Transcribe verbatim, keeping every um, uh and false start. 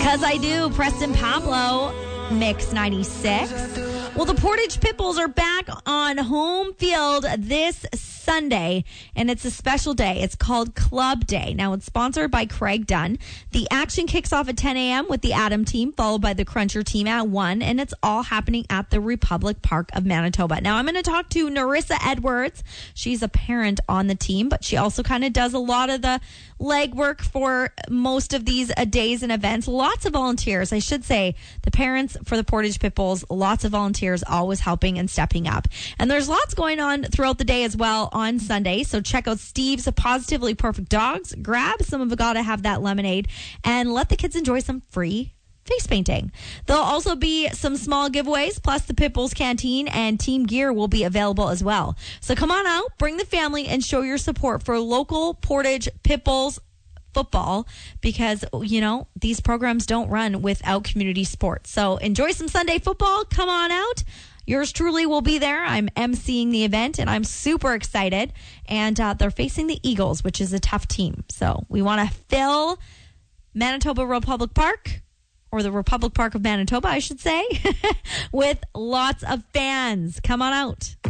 Because I do. Preston Pablo, Mix ninety-six. Well, the Portage Pitbulls are back on home field this Sunday, and it's a special day. It's called Club Day. Now, it's sponsored by Craig Dunn. The action kicks off at ten a.m. with the Adam team, followed by the Cruncher team at one, and it's all happening at the Republic Park of Manitoba. Now, I'm going to talk to Narissa Edwards. She's a parent on the team, but she also kind of does a lot of the legwork for most of these uh, days and events. Lots of volunteers. I should say the parents for the Portage Pitbulls, lots of volunteers always helping and stepping up. And there's lots going on throughout the day as well on Sunday. So check out Steve's Positively Perfect Dogs. Grab some of the Gotta Have That lemonade and let the kids enjoy some free face painting. There'll also be some small giveaways, plus the Pitbulls Canteen and team gear will be available as well. So come on out, bring the family, and show your support for local Portage Pitbulls football, because, you know, these programs don't run without community sports. So enjoy some Sunday football. Come on out. Yours truly will be there. I'm emceeing the event, and I'm super excited. And uh, they're facing the Eagles, which is a tough team. So we want to fill Manitoba Republic Park, or the Republic Park of Manitoba, I should say, with lots of fans. Come on out.